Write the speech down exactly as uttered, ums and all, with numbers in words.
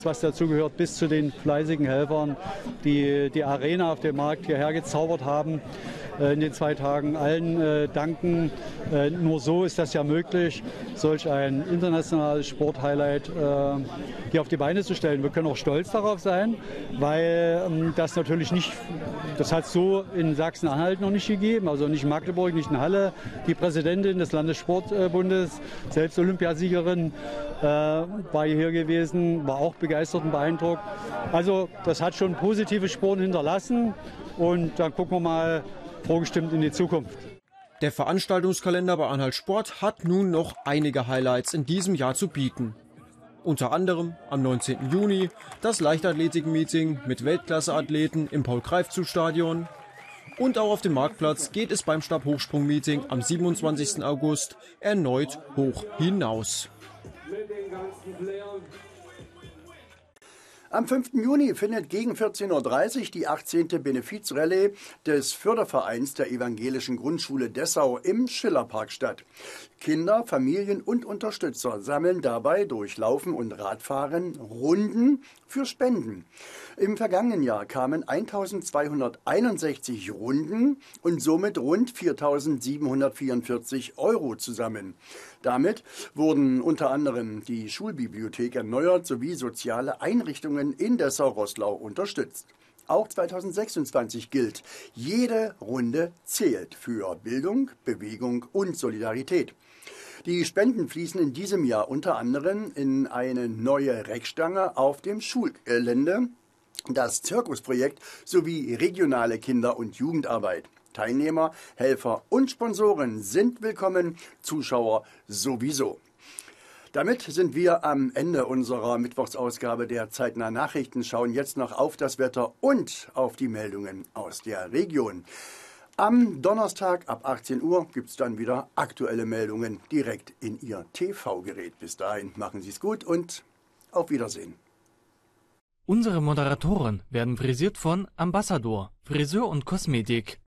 Was dazu gehört, bis zu den fleißigen Helfern, die die Arena auf dem Markt hierher gezaubert haben. In den zwei Tagen allen äh, danken. Äh, nur so ist das ja möglich, solch ein internationales Sporthighlight äh, hier auf die Beine zu stellen. Wir können auch stolz darauf sein, weil ähm, das natürlich nicht, das hat es so in Sachsen-Anhalt noch nicht gegeben, also nicht in Magdeburg, nicht in Halle. Die Präsidentin des Landessportbundes, selbst Olympiasiegerin, äh, war hier gewesen, war auch begeistert und beeindruckt. Also das hat schon positive Spuren hinterlassen und dann gucken wir mal vorgestimmt in die Zukunft. Der Veranstaltungskalender bei Anhalt Sport hat nun noch einige Highlights in diesem Jahr zu bieten. Unter anderem am neunzehnten Juni das Leichtathletik-Meeting mit Weltklasse-Athleten im Paul-Greifzu-Stadion. Und auch auf dem Marktplatz geht es beim Stabhochsprung-Meeting am siebenundzwanzigsten August erneut hoch hinaus. Am fünften Juni findet gegen vierzehn Uhr dreißig die achtzehnte Benefizrallye des Fördervereins der Evangelischen Grundschule Dessau im Schillerpark statt. Kinder, Familien und Unterstützer sammeln dabei durch Laufen und Radfahren Runden für Spenden. Im vergangenen Jahr kamen eintausendzweihunderteinundsechzig Runden und somit rund viertausendsiebenhundertvierundvierzig Euro zusammen. Damit wurden unter anderem die Schulbibliothek erneuert sowie soziale Einrichtungen in Dessau-Roßlau unterstützt. Auch zweitausendsechsundzwanzig gilt, jede Runde zählt für Bildung, Bewegung und Solidarität. Die Spenden fließen in diesem Jahr unter anderem in eine neue Reckstange auf dem Schulgelände, das Zirkusprojekt sowie regionale Kinder- und Jugendarbeit. Teilnehmer, Helfer und Sponsoren sind willkommen, Zuschauer sowieso. Damit sind wir am Ende unserer Mittwochsausgabe der Zeitnah Nachrichten, schauen jetzt noch auf das Wetter und auf die Meldungen aus der Region. Am Donnerstag ab achtzehn Uhr gibt es dann wieder aktuelle Meldungen direkt in Ihr T V-Gerät. Bis dahin machen Sie es gut und auf Wiedersehen. Unsere Moderatoren werden frisiert von Ambassador, Friseur und Kosmetik.